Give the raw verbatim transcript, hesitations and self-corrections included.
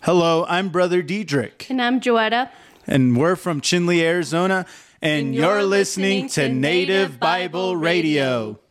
Hello, I'm Brother Diedrich. And I'm Joetta. And we're from Chinle, Arizona. And, And you're, you're listening, listening to to Native Native Bible Bible Radio. Radio.